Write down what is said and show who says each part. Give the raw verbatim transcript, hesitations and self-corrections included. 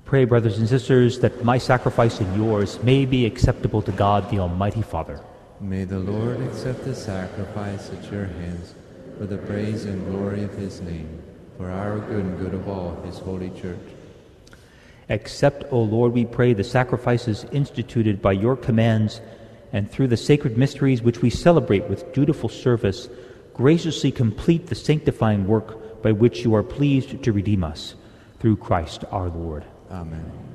Speaker 1: Pray, brothers and sisters, that my sacrifice and yours may be acceptable to God, the Almighty Father.
Speaker 2: May the Lord accept the sacrifice at your hands for the praise and glory of his name, for our good and good of all his holy church.
Speaker 1: Accept, O Lord, we pray, the sacrifices instituted by your commands, and through the sacred mysteries which we celebrate with dutiful service, graciously complete the sanctifying work by which you are pleased to redeem us. Through Christ our Lord.
Speaker 2: Amen.